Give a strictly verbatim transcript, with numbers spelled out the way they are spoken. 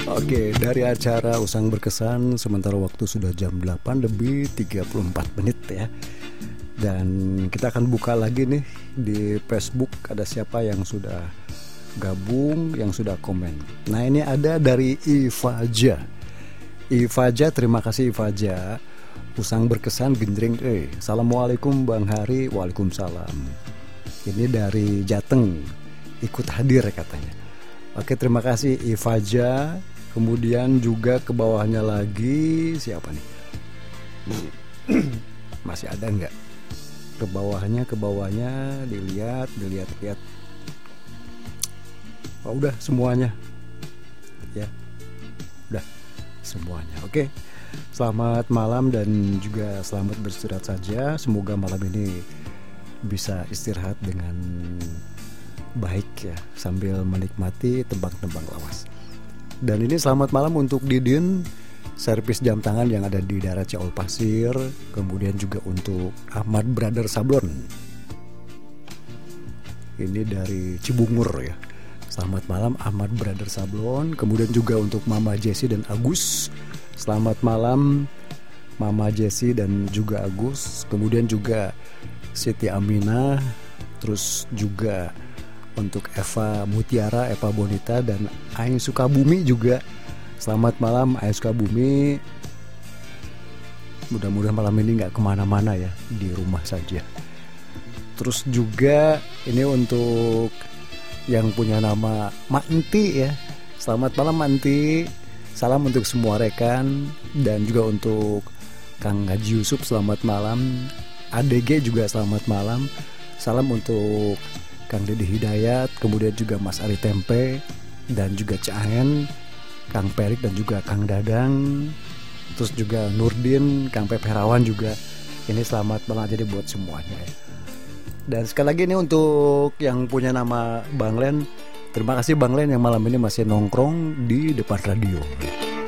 Oke, dari acara Usang Berkesan sementara waktu sudah jam delapan lebih tiga puluh empat menit ya. Dan kita akan buka lagi nih di Facebook, ada siapa yang sudah gabung, yang sudah komen. Nah, ini ada dari Ivaja. Ivaja, terima kasih Ivaja. Usang Berkesan genjreng. Eh, Assalamualaikum Bang Hari. Waalaikumsalam. Ini dari Jateng, ikut hadir katanya. Oke, terima kasih Ivaja. Kemudian juga ke bawahnya lagi siapa nih? Masih ada nggak? Ke bawahnya, ke bawahnya dilihat, dilihat, lihat. Oh, udah semuanya. Ya. Udah semuanya. Oke. Selamat malam dan juga selamat beristirahat saja. Semoga malam ini bisa istirahat dengan baik ya, sambil menikmati tembang-tembang lawas. Dan ini selamat malam untuk Didin, servis jam tangan yang ada di daerah Ciaul Pasir. Kemudian juga untuk Ahmad Brother Sablon, ini dari Cibungur ya. Selamat malam Ahmad Brother Sablon. Kemudian juga untuk Mama Jessie dan Agus. Selamat malam Mama Jessie dan juga Agus. Kemudian juga Siti Aminah. Terus juga untuk Eva Mutiara, Eva Bonita, dan Ain Sukabumi juga. Selamat malam Ain Sukabumi. Mudah-mudahan malam ini gak kemana-mana ya, di rumah saja. Terus juga ini untuk yang punya nama Manti ya. Selamat malam Manti. Salam untuk semua rekan. Dan juga untuk Kang Haji Yusuf, selamat malam. A D G juga selamat malam. Salam untuk Kang Deddy Hidayat, kemudian juga Mas Ari Tempe, dan juga Cahen, Kang Perik, dan juga Kang Dadang. Terus juga Nurdin, Kang Peperawan juga. Ini selamat malam jadi buat semuanya ya. Dan sekali lagi ini untuk yang punya nama Bang Len. Terima kasih Bang Len yang malam ini masih nongkrong di depan radio.